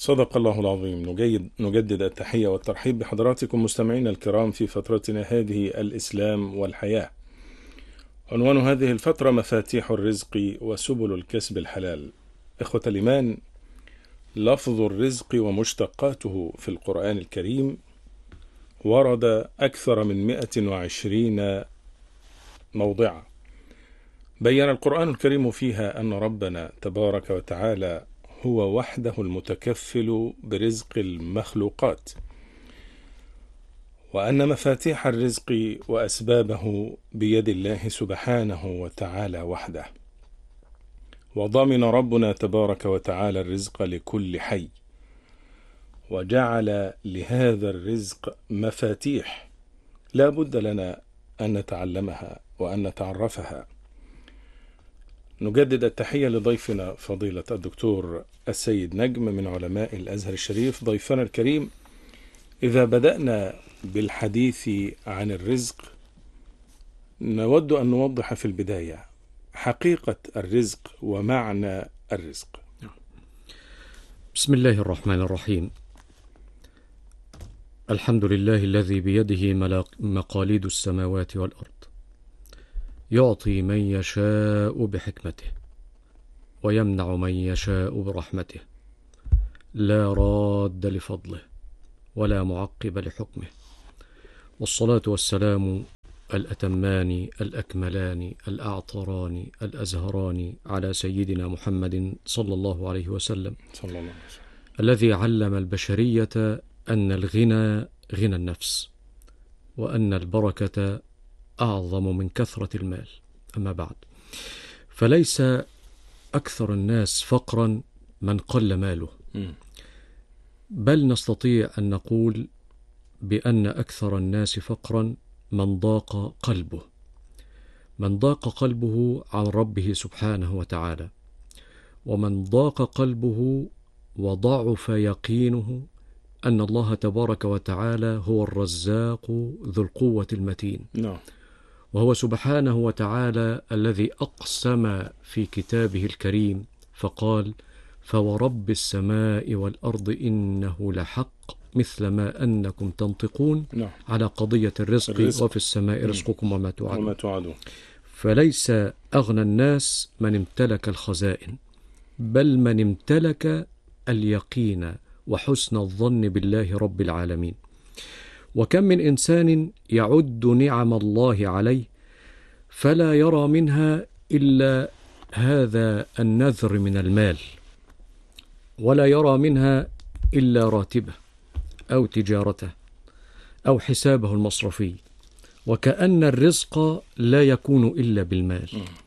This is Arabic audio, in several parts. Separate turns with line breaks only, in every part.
صدق الله العظيم. نجدد التحية والترحيب بحضراتكم مستمعينا الكرام في فترتنا هذه الإسلام والحياة. عنوان هذه الفترة مفاتيح الرزق وسبل الكسب الحلال. إخوة الإيمان، لفظ الرزق ومشتقاته في القرآن الكريم ورد أكثر من 120 موضعا. بيّن القرآن الكريم فيها أن ربنا تبارك وتعالى هو وحده المتكفل برزق المخلوقات، وأن مفاتيح الرزق وأسبابه بيد الله سبحانه وتعالى وحده. وضمن ربنا تبارك وتعالى الرزق لكل حي، وجعل لهذا الرزق مفاتيح لا بد لنا أن نتعلمها وأن نتعرفها. نجدد التحية لضيفنا فضيلة الدكتور السيد نجم من علماء الأزهر الشريف، ضيفنا الكريم. إذا بدأنا بالحديث عن الرزق، نود أن نوضح في البداية حقيقة الرزق ومعنى الرزق.
بسم الله الرحمن الرحيم. الحمد لله الذي بيده مقاليد السماوات والأرض، يعطي من يشاء بحكمته ويمنع من يشاء برحمته، لا راد لفضله ولا معقب لحكمه، والصلاة والسلام الأتمان الأكملان الأعطران الأزهران على سيدنا محمد صلى الله عليه وسلم، الذي علم البشرية أن الغنى غنى النفس، وأن البركة أعظم من كثرة المال. أما بعد، فليس أكثر الناس فقرا من قل ماله، بل نستطيع أن نقول بأن أكثر الناس فقرا من ضاق قلبه، من ضاق قلبه عن ربه سبحانه وتعالى، ومن ضاق قلبه وضعف يقينه أن الله تبارك وتعالى هو الرزاق ذو القوة المتين، وهو سبحانه وتعالى الذي أقسم في كتابه الكريم فقال: فورب السماء والأرض إنه لحق مثل ما أنكم تنطقون، على قضية الرزق وفي السماء رزقكم وما توعدون. فليس أغنى الناس من امتلك الخزائن، بل من امتلك اليقين وحسن الظن بالله رب العالمين. وكم من إنسان يعد نعم الله عليه فلا يرى منها إلا هذا النذر من المال، ولا يرى منها إلا راتبه أو تجارته أو حسابه المصرفي، وكأن الرزق لا يكون إلا بالمال،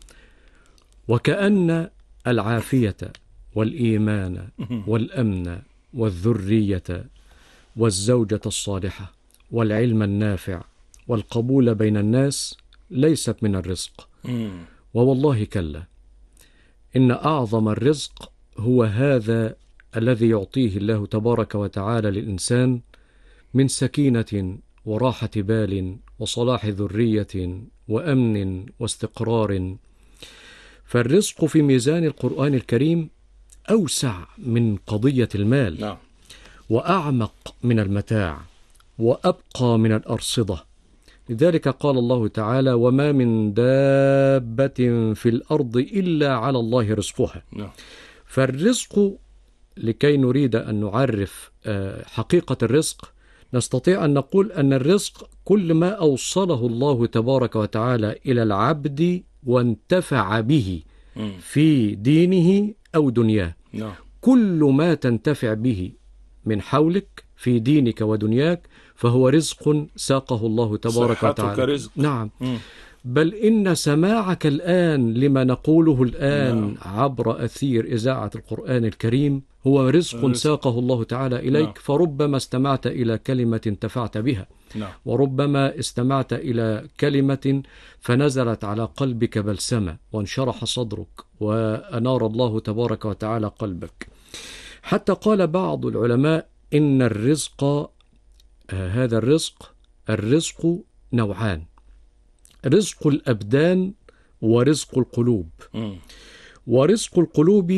وكأن العافية والإيمان والأمن والذرية والزوجة الصالحة والعلم النافع والقبول بين الناس ليست من الرزق. ووالله كلا، إن أعظم الرزق هو هذا الذي يعطيه الله تبارك وتعالى للإنسان من سكينة وراحة بال وصلاح ذرية وأمن واستقرار. فالرزق في ميزان القرآن الكريم أوسع من قضية المال، وأعمق من المتاع، وأبقى من الأرصدة. لذلك قال الله تعالى: وما من دابة في الأرض إلا على الله رزقها. فالرزق، لكي نريد أن نعرف حقيقة الرزق، نستطيع أن نقول أن الرزق كل ما أوصله الله تبارك وتعالى إلى العبد وانتفع به في دينه أو دنياه. كل ما تنتفع به من حولك في دينك ودنياك فهو رزق ساقه الله تبارك وتعالى.
رزق.
نعم. بل إن سماعك الآن لما نقوله الآن عبر أثير إذاعة القرآن الكريم هو رزق ساقه الله تعالى إليك. فربما استمعت إلى كلمة انتفعت بها، وربما استمعت إلى كلمة فنزلت على قلبك بلسمة وانشرح صدرك وأنار الله تبارك وتعالى قلبك. حتى قال بعض العلماء إن الرزق، هذا الرزق نوعان: رزق الأبدان ورزق القلوب. ورزق القلوب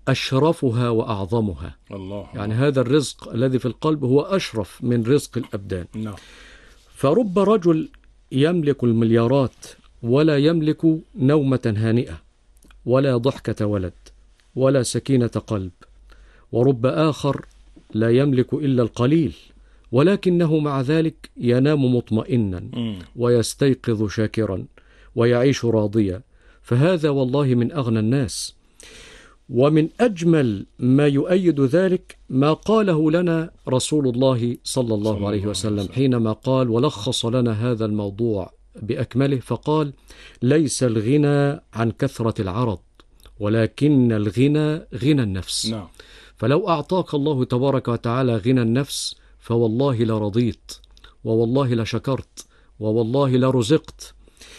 أشرفها وأعظمها.
الله.
يعني هذا الرزق الذي في القلب هو أشرف من رزق الأبدان.
نعم.
فرب رجل يملك المليارات ولا يملك نومة هانئة ولا ضحكة ولد ولا سكينة قلب، ورب آخر لا يملك إلا القليل ولكنه مع ذلك ينام مطمئنا ويستيقظ شاكرا ويعيش راضيا، فهذا والله من أغنى الناس. ومن أجمل ما يؤيد ذلك ما قاله لنا رسول الله صلى الله عليه وسلم حينما قال ولخص لنا هذا الموضوع بأكمله، فقال: ليس الغنى عن كثرة العرض ولكن الغنى غنى النفس.
نعم.
فلو أعطاك الله تبارك وتعالى غنى النفس فوالله لرضيت ووالله لشكرت ووالله لرزقت.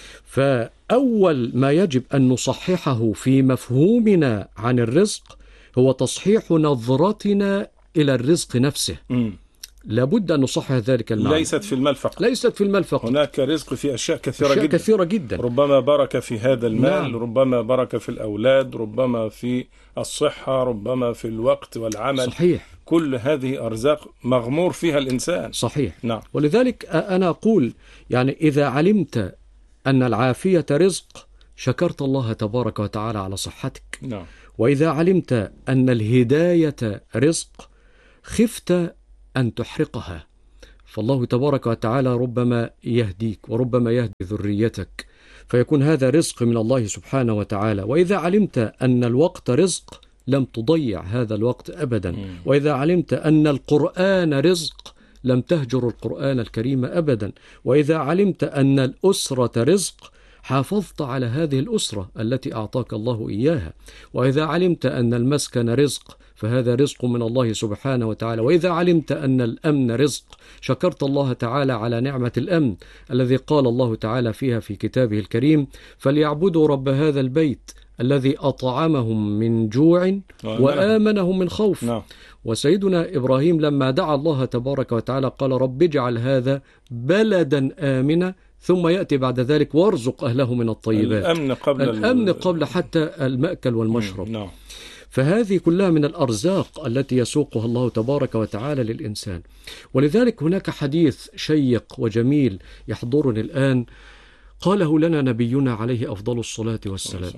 فأول ما يجب أن نصححه في مفهومنا عن الرزق هو تصحيح نظرتنا إلى الرزق نفسه. لابد أن نصحح ذلك المعنى.
ليست في المال فقط.
ليست في المال فقط.
هناك رزق في أشياء كثيرة
أشياء
جدا.
كثيرة جدا.
ربما بركة في هذا المال.
نعم.
ربما بركة في الأولاد، ربما في الصحة، ربما في الوقت والعمل.
صحيح.
كل هذه أرزاق مغمور فيها الإنسان.
صحيح.
نعم.
ولذلك أنا أقول يعني إذا علمت أن العافية رزق شكرت الله تبارك وتعالى على صحتك.
نعم.
وإذا علمت أن الهداية رزق خفت أن تحرقها، فالله تبارك وتعالى ربما يهديك وربما يهدي ذريتك، فيكون هذا رزق من الله سبحانه وتعالى. وإذا علمت أن الوقت رزق لم تضيع هذا الوقت أبدا. وإذا علمت أن القرآن رزق لم تهجر القرآن الكريم أبدا. وإذا علمت أن الأسرة رزق حافظت على هذه الأسرة التي أعطاك الله إياها. وإذا علمت أن المسكن رزق فهذا رزق من الله سبحانه وتعالى. وإذا علمت أن الأمن رزق شكرت الله تعالى على نعمة الأمن الذي قال الله تعالى فيها في كتابه الكريم: فليعبدوا رب هذا البيت الذي أطعمهم من جوع وآمنهم من خوف.
نعم.
وسيدنا إبراهيم لما دعا الله تبارك وتعالى قال: رب اجعل هذا بلدا آمنا ثم يأتي بعد ذلك وارزق أهله من الطيبات. الأمن قبل حتى المأكل والمشرب.
نعم.
فهذه كلها من الأرزاق التي يسوقها الله تبارك وتعالى للإنسان. ولذلك هناك حديث شيق وجميل يحضرني الآن قاله لنا نبينا عليه أفضل الصلاة والسلام،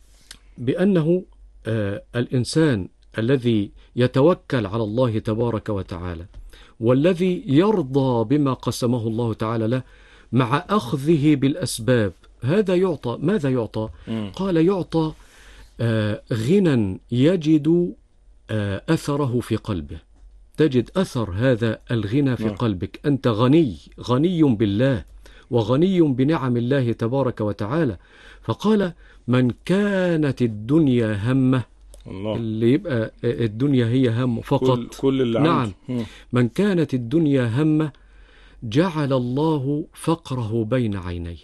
بأنه الإنسان الذي يتوكل على الله تبارك وتعالى والذي يرضى بما قسمه الله تعالى له مع أخذه بالأسباب هذا يعطى. ماذا يعطى؟ قال: يعطى غنى يجد أثره في قلبه. تجد أثر هذا الغنى في قلبك. أنت غني بالله وغني بنعم الله تبارك وتعالى. فقال: من كانت الدنيا همه، الله. اللي يبقى الدنيا هي هم فقط،
كل اللي
نعم. من كانت الدنيا همه جعل الله فقره بين عينيه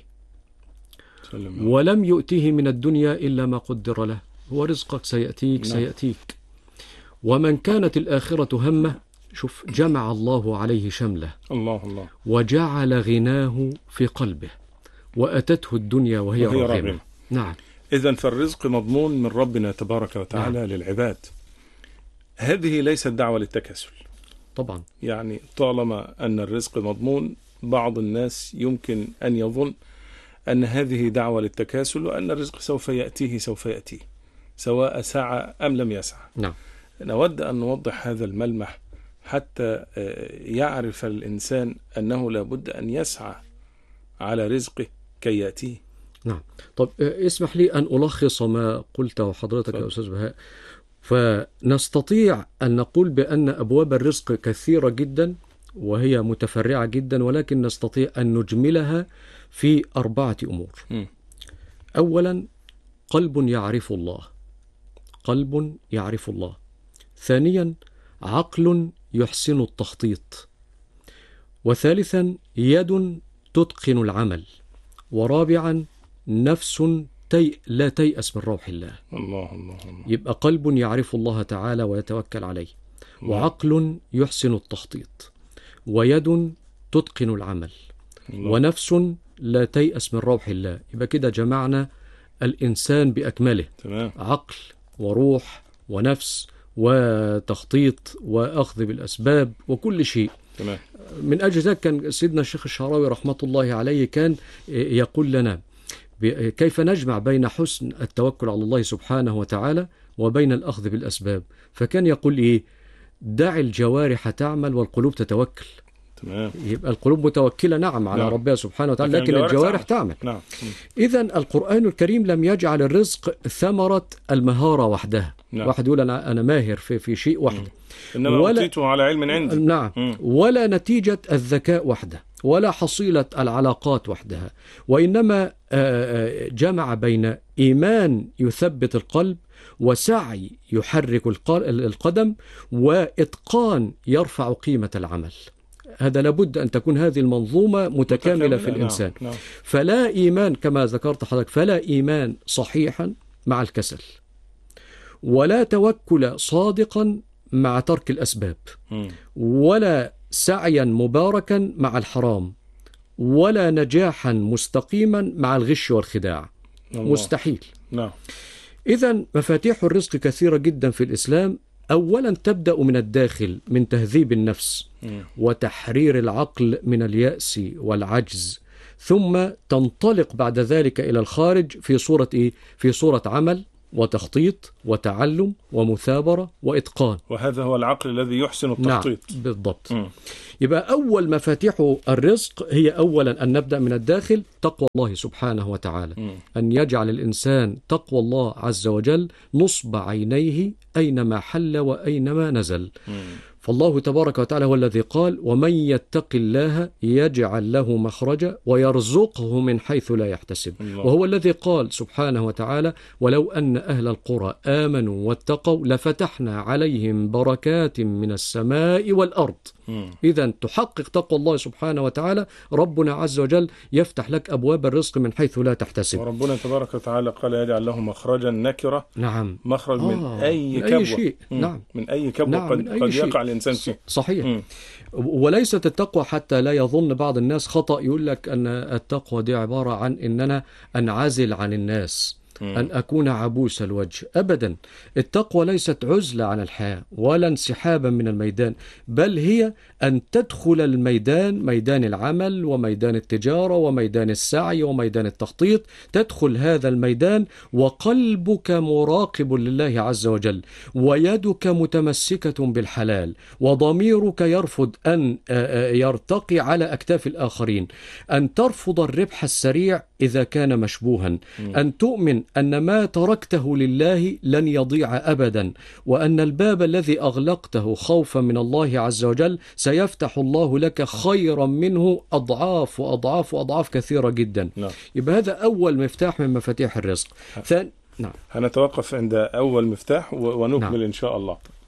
ولم يؤتيه من الدنيا إلا ما قدر له. هو رزقك سيأتيك. نعم. سيأتيك. ومن كانت الآخرة همه، شوف، جمع الله عليه شمله، الله وجعل غناه في قلبه وأتته الدنيا وهي راغمة. نعم.
إذن فالرزق مضمون من ربنا تبارك وتعالى. نعم. للعباد. هذه ليست دعوة للتكاسل
طبعا.
يعني طالما أن الرزق مضمون، بعض الناس يمكن أن يظن أن هذه دعوة للتكاسل وأن الرزق سوف يأتيه سواء سعى أم لم يسعى.
نعم.
نود أن نوضح هذا الملمح حتى يعرف الإنسان أنه لابد أن يسعى على رزقه كي يأتيه.
نعم. طب اسمح لي أن ألخص ما قلته حضرتك يا أستاذ بهاء. فنستطيع أن نقول بأن أبواب الرزق كثيرة جدا وهي متفرعة جدا، ولكن نستطيع أن نجملها في 4 أمور. أولا، قلب يعرف الله. قلب يعرف الله. ثانيا، عقل يحسن التخطيط. وثالثا، يد تتقن العمل. ورابعا، نفس لا تيأس من روح الله.
الله.
يبقى قلب يعرف الله تعالى ويتوكل عليه، وعقل يحسن التخطيط، ويد تتقن العمل، ونفس لا تيأس من روح الله. يبقى كده جمعنا الإنسان بأكمله.
تمام.
عقل وروح ونفس وتخطيط وأخذ بالأسباب وكل شيء.
تمام.
من أجل ذلك كان سيدنا الشيخ الشعراوي رحمة الله عليه كان يقول لنا كيف نجمع بين حسن التوكل على الله سبحانه وتعالى وبين الأخذ بالأسباب. فكان يقول إيه؟ دع الجوارح تعمل والقلوب تتوكل.
تمام.
يبقى القلوب متوكلة نعم على ربها سبحانه وتعالى، لكن الجوارح تعمل.
نعم.
إذن القرآن الكريم لم يجعل الرزق ثمرة المهارة وحدها.
نعم.
واحد يقول أنا ماهر في شيء وحده،
إنما أوتيته على علم عندي.
نعم. ولا نتيجة الذكاء وحده، ولا حصيلة العلاقات وحدها، وإنما جمع بين إيمان يثبت القلب، وسعي يحرك القدم، وإتقان يرفع قيمة العمل. هذا لابد أن تكون هذه المنظومة متكاملة في الإنسان.
نعم.
فلا إيمان كما ذكرت حضرتك، فلا إيمان صحيحا مع الكسل، ولا توكل صادقا مع ترك الأسباب، ولا سعيا مباركا مع الحرام، ولا نجاحا مستقيما مع الغش والخداع. الله. مستحيل.
نعم.
إذن مفاتيح الرزق كثيرة جدا في الإسلام. أولا تبدأ من الداخل، من تهذيب النفس وتحرير العقل من اليأس والعجز، ثم تنطلق بعد ذلك إلى الخارج في صورة إيه؟ في صورة عمل وتخطيط وتعلم ومثابرة وإتقان.
وهذا هو العقل الذي يحسن التخطيط.
نعم بالضبط. يبقى أول مفاتيح الرزق هي أولا أن نبدأ من الداخل، تقوى الله سبحانه وتعالى. أن يجعل الإنسان تقوى الله عز وجل نصب عينيه أينما حل وأينما نزل. فالله تبارك وتعالى هو الذي قال: ومن يتق الله يجعل له مخرجا ويرزقه من حيث لا يحتسب. وهو الذي قال سبحانه وتعالى: ولو أن أهل القرى آمنوا واتقوا لفتحنا عليهم بركات من السماء والأرض. إذن تحقق تقوى الله سبحانه وتعالى، ربنا عز وجل يفتح لك أبواب الرزق من حيث لا تحتسب.
وربنا تبارك وتعالى قال: يجعل له مخرجا نكرة.
نعم.
مخرج من أي كبوة.
أي شيء. نعم.
من أي كبوة.
نعم.
قد يقع الإنسان فيه.
صحيح. وليست التقوى، حتى لا يظن بعض الناس خطأ يقول لك أن التقوى دي عبارة عن أن أنا أنعزل عن الناس، أن أكون عبوس الوجه. أبدا، التقوى ليست عزلة عن الحياة ولا انسحابا من الميدان، بل هي أن تدخل الميدان، ميدان العمل وميدان التجارة وميدان السعي وميدان التخطيط. تدخل هذا الميدان وقلبك مراقب لله عز وجل، ويدك متمسكة بالحلال، وضميرك يرفض أن يرتقي على أكتاف الآخرين، أن ترفض الربح السريع إذا كان مشبوها، أن تؤمن أن ما تركته لله لن يضيع أبدا، وأن الباب الذي أغلقته خوفا من الله عز وجل سيفتح الله لك خيرا منه أضعاف وأضعاف وأضعاف كثيرة جدا. يبقى هذا أول مفتاح من مفاتيح الرزق. نعم.
هنتوقف عند أول مفتاح ونكمل إن شاء الله.